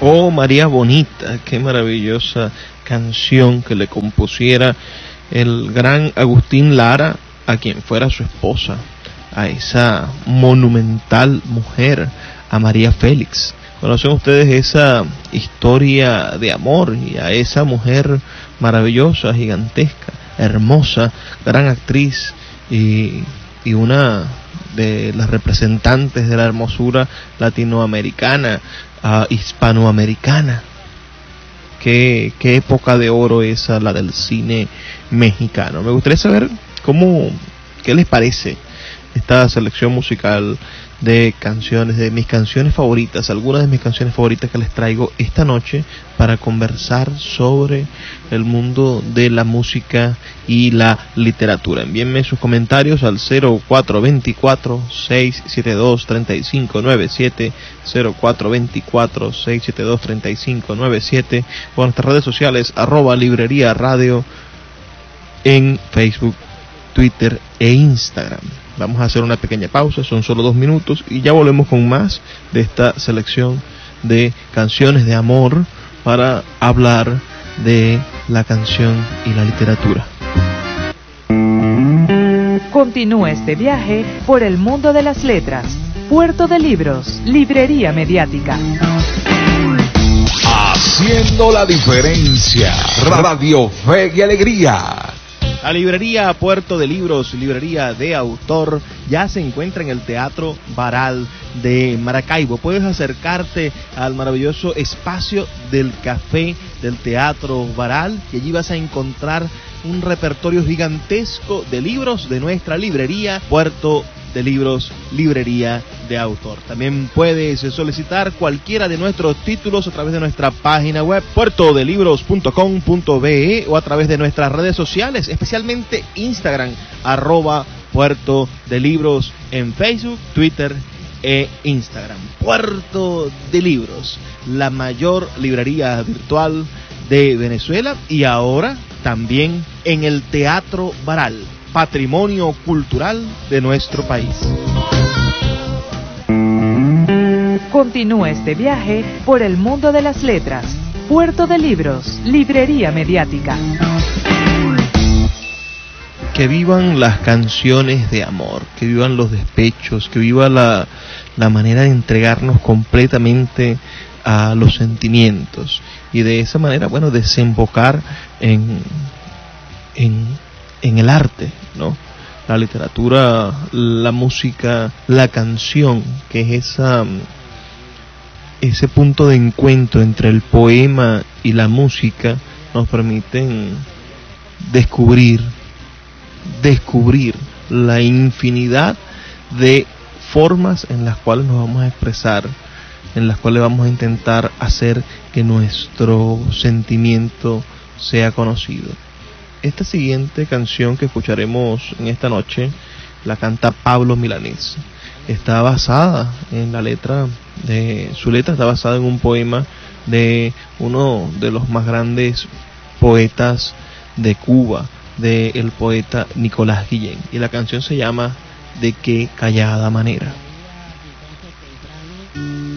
Oh María Bonita, qué maravillosa canción que le compusiera el gran Agustín Lara a quien fuera su esposa, a esa monumental mujer, a María Félix. ¿Conocen ustedes esa historia de amor y a esa mujer maravillosa, gigantesca, hermosa, gran actriz y una de las representantes de la hermosura latinoamericana, hispanoamericana? Qué época de oro esa, la del cine mexicano. Me gustaría saber qué les parece esta selección musical de canciones, de mis canciones favoritas, algunas de mis canciones favoritas que les traigo esta noche para conversar sobre el mundo de la música y la literatura. Envíenme sus comentarios al 0424-672-3597, 0424-672-3597, o en nuestras redes sociales, @librería radio en Facebook, Twitter e Instagram. Vamos a hacer una pequeña pausa, son solo 2 minutos y ya volvemos con más de esta selección de canciones de amor para hablar de la canción y la literatura. Continúa este viaje por el mundo de las letras. Puerto de Libros, Librería Mediática. Haciendo la diferencia. Radio Fe y Alegría. La librería Puerto de Libros, librería de autor, ya se encuentra en el Teatro Baral de Maracaibo. Puedes acercarte al maravilloso espacio del café del Teatro Baral y allí vas a encontrar un repertorio gigantesco de libros de nuestra librería Puerto de Libros, librería de autor. También puedes solicitar cualquiera de nuestros títulos a través de nuestra página web puertodelibros.com.be o a través de nuestras redes sociales, especialmente Instagram, @Puerto de Libros en Facebook, Twitter e Instagram. Puerto de Libros, la mayor librería virtual de Venezuela y ahora también en el Teatro Baral, patrimonio cultural de nuestro país. Continúa este viaje por el mundo de las letras. Puerto de Libros, librería mediática. Que vivan las canciones de amor, que vivan los despechos, que viva la manera de entregarnos completamente a los sentimientos y de esa manera, desembocar en el arte, ¿no? La literatura, la música, la canción, que es ese punto de encuentro entre el poema y la música, nos permiten descubrir la infinidad de formas en las cuales nos vamos a expresar, en las cuales vamos a intentar hacer que nuestro sentimiento sea conocido. Esta siguiente canción que escucharemos en esta noche la canta Pablo Milanés. Está basada en su letra está basada en un poema de uno de los más grandes poetas de Cuba, del poeta Nicolás Guillén. Y la canción se llama ¿De qué callada manera?